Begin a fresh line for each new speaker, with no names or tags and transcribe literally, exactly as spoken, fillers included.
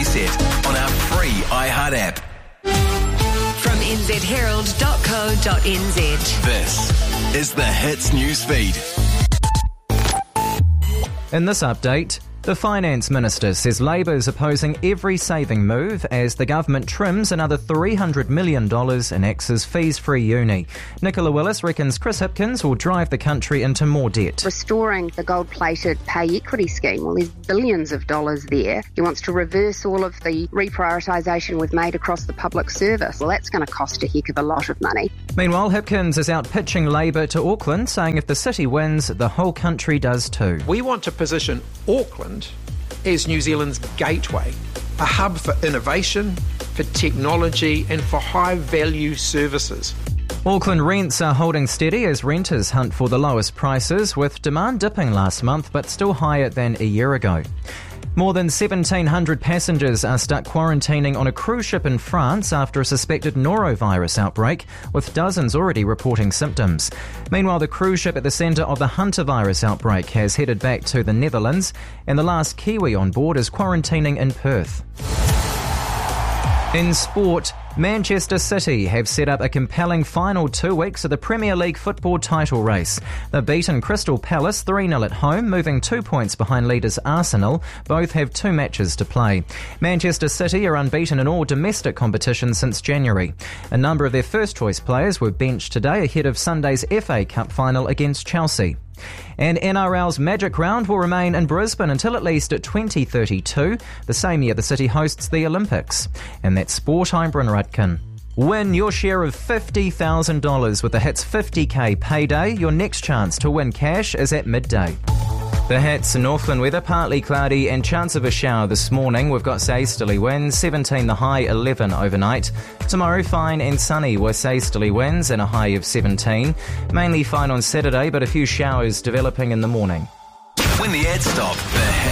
playset on our free iHeart app.
From n z herald dot co dot n z.
This is the Hits Newsfeed.
In this update, the Finance Minister says Labour is opposing every saving move as the government trims another three hundred million dollars in AXA's fees-free uni. Nicola Willis reckons Chris Hipkins will drive the country into more debt.
Restoring the gold-plated pay equity scheme, well, there's billions of dollars there. He wants to reverse all of the reprioritisation we've made across the public service. Well, that's going to cost a heck of a lot of money.
Meanwhile, Hipkins is out pitching Labour to Auckland, saying if the city wins, the whole country does too.
We want to position Auckland as New Zealand's gateway, a hub for innovation, for technology and for high-value services.
Auckland rents are holding steady as renters hunt for the lowest prices, with demand dipping last month but still higher than a year ago. More than seventeen hundred passengers are stuck quarantining on a cruise ship in France after a suspected norovirus outbreak, with dozens already reporting symptoms. Meanwhile, the cruise ship at the centre of the hantavirus outbreak has headed back to the Netherlands, and the last Kiwi on board is quarantining in Perth. In sport, Manchester City have set up a compelling final two weeks of the Premier League football title race. They've beaten Crystal Palace three nil at home, moving two points behind leaders Arsenal. Both have two matches to play. Manchester City are unbeaten in all domestic competitions since January. A number of their first-choice players were benched today ahead of Sunday's F A Cup final against Chelsea. And N R L's Magic Round will remain in Brisbane until at least twenty thirty-two, the same year the city hosts the Olympics. And that's sport, I'm Bryn Rudkin. Win your share of fifty thousand dollars with the Hits fifty K payday. Your next chance to win cash is at midday. The Hits Northland weather, partly cloudy and chance of a shower this morning. We've got saesterly winds, seventeen the high, eleven overnight. Tomorrow fine and sunny with saesterly winds and a high of seventeen. Mainly fine on Saturday, but a few showers developing in the morning.
When the ads stop, the